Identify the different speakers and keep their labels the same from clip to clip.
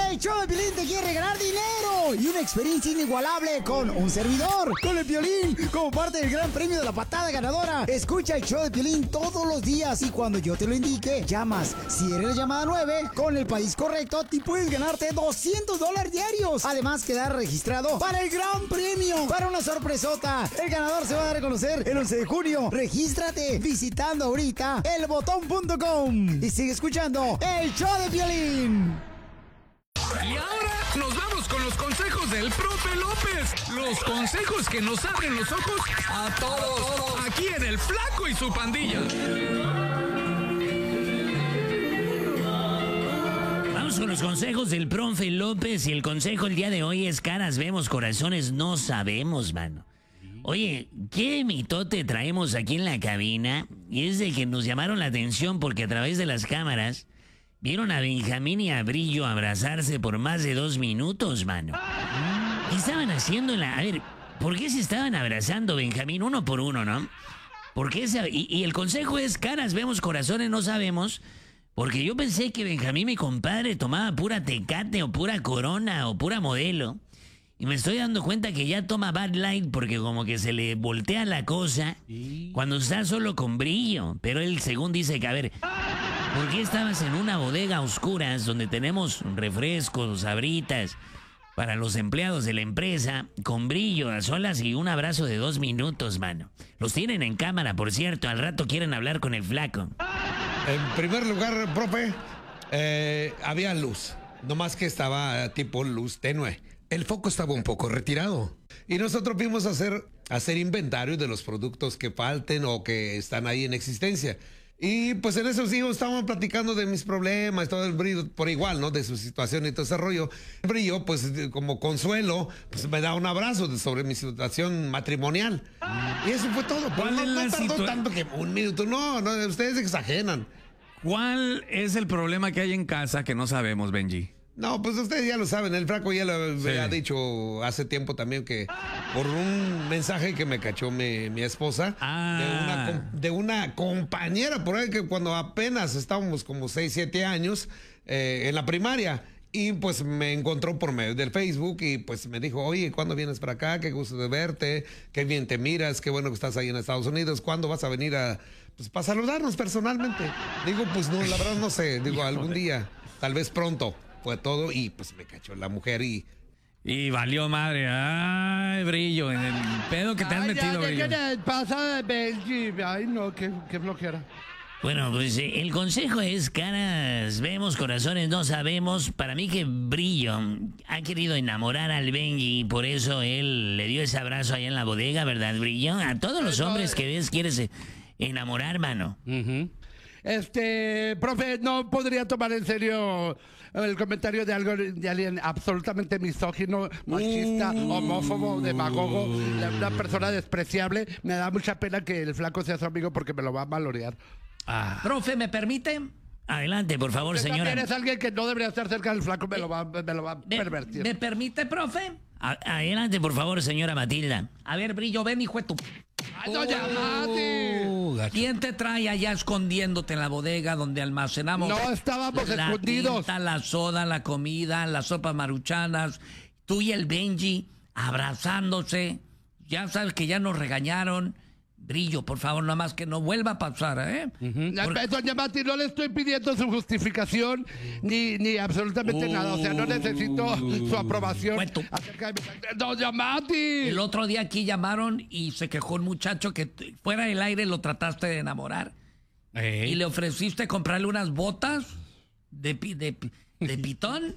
Speaker 1: El show de Piolín te quiere regalar dinero y una experiencia inigualable con un servidor, con el Piolín, como parte del gran premio de la patada ganadora. Escucha el show de Piolín todos los días y cuando yo te lo indique, llamas. Si eres la llamada 9, con el país correcto, te puedes ganarte $200 diarios. Además, quedar registrado para el gran premio, para una sorpresota. El ganador se va a dar a conocer el 11 de junio. Regístrate visitando ahorita elbotón.com y sigue escuchando el show de Piolín.
Speaker 2: Y ahora nos vamos con los consejos del profe López. Los consejos que nos abren los ojos a todos. Aquí en El Flaco y su pandilla.
Speaker 3: Vamos con los consejos del profe López. Y el consejo el día de hoy es: caras vemos, corazones no sabemos, mano. Oye, ¿qué mitote traemos aquí en la cabina? Y es de que nos llamaron la atención porque a través de las cámaras vieron a Benjamín y a Brillo abrazarse por más de 2 minutos, mano. ¿Qué estaban haciendo en la...? A ver, ¿por qué se estaban abrazando, Benjamín? Uno por uno, ¿no? ¿Por qué y el consejo es: caras vemos, corazones no sabemos. Porque yo pensé que Benjamín, mi compadre, tomaba pura Tecate o pura Corona o pura Modelo. Y me estoy dando cuenta que ya toma Bud Light porque como que se le voltea la cosa cuando está solo con Brillo. Pero él, según dice que, a ver, ¿por qué estabas en una bodega a oscuras donde tenemos refrescos, sabritas para los empleados de la empresa, con Brillo a solas y un abrazo de 2 minutos, mano? Los tienen en cámara, por cierto. Al rato quieren hablar con el flaco.
Speaker 4: En primer lugar, profe, había luz. Nomás que estaba tipo luz tenue. El foco estaba un poco retirado. Y nosotros fuimos a hacer inventario de los productos que falten o que están ahí en existencia. Y pues en esos días estábamos platicando de mis problemas, todo el Brillo por igual, ¿no? De su situación y todo ese rollo. El Brillo, pues como consuelo, pues me da un abrazo sobre mi situación matrimonial. Y eso fue todo. Pero no tardó tanto que 1 minuto. No, ustedes exageran.
Speaker 2: ¿Cuál es el problema que hay en casa que no sabemos, Benji?
Speaker 4: No, pues ustedes ya lo saben, el Flaco ya lo había dicho hace tiempo también que por un mensaje que me cachó mi esposa de una compañera por ahí que cuando apenas estábamos como 6, 7 años en la primaria. Y pues me encontró por medio del Facebook y pues me dijo: oye, ¿cuándo vienes para acá? Qué gusto de verte, qué bien te miras, qué bueno que estás ahí en Estados Unidos. ¿Cuándo vas a venir para saludarnos personalmente? Digo, pues no, la verdad no sé, digo, algún día, tal vez pronto. Fue todo y pues me cachó la mujer y
Speaker 2: valió madre. Ay, Brillo, en el pedo que te has metido, Brillo.
Speaker 5: ¿Qué pasa, Benji? Ay, no, qué flojera.
Speaker 3: Bueno, pues el consejo es: caras vemos, corazones no sabemos. Para mí que Brillo ha querido enamorar al Benji y por eso él le dio ese abrazo ahí en la bodega, ¿verdad, Brillo? A todos los hombres que ves quieres enamorar, mano.
Speaker 5: Profe, no podría tomar en serio el comentario de alguien absolutamente misógino, machista, homófobo, demagogo, una persona despreciable. Me da mucha pena que el Flaco sea su amigo porque me lo va a valorear.
Speaker 3: Profe, ¿me permite? Adelante, por favor, señora.
Speaker 5: También es alguien que no debería estar cerca del Flaco, me lo va a pervertir.
Speaker 3: ¿Me permite, profe? Adelante, por favor, señora Matilda. A ver, Brillo, ven, hijo de tu...
Speaker 5: ¡Ay, no llamaste!
Speaker 6: ¿Quién te trae allá escondiéndote en la bodega donde almacenamos?
Speaker 5: No estábamos escondidos.
Speaker 6: Tinta, la soda, la comida, las sopas maruchanas. Tú y el Benji abrazándose. Ya sabes que ya nos regañaron. Brillo, por favor, nada más que no vuelva a pasar, ¿eh?
Speaker 5: Doña Mati, no le estoy pidiendo su justificación ni absolutamente nada. O sea, no necesito su aprobación acerca de mi... ¡Doña Mati!
Speaker 6: El otro día aquí llamaron y se quejó un muchacho que fuera del aire lo trataste de enamorar. Y le ofreciste comprarle unas botas de pitón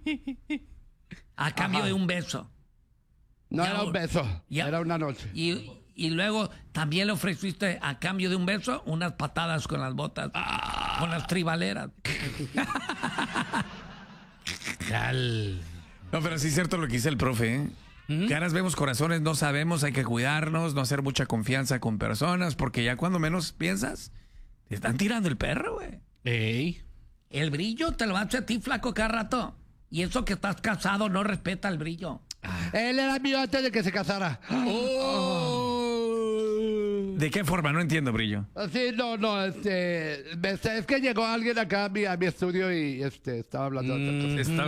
Speaker 6: a cambio de un beso.
Speaker 5: No era un beso, era una noche.
Speaker 6: Y luego también le ofreciste a cambio de un beso unas patadas con las botas, con las tribaleras.
Speaker 2: No, pero sí es cierto lo que dice el profe, ¿eh? Caras vemos, corazones no sabemos, hay que cuidarnos, no hacer mucha confianza con personas, porque ya cuando menos piensas, te están tirando el perro, güey.
Speaker 6: El Brillo te lo hace a ti, Flaco, cada rato. Y eso que estás casado no respeta el Brillo.
Speaker 5: Él era mío antes de que se casara.
Speaker 2: ¿De qué forma? No entiendo, Brillo.
Speaker 5: Sí, no, es que llegó alguien acá a mi estudio y estaba hablando de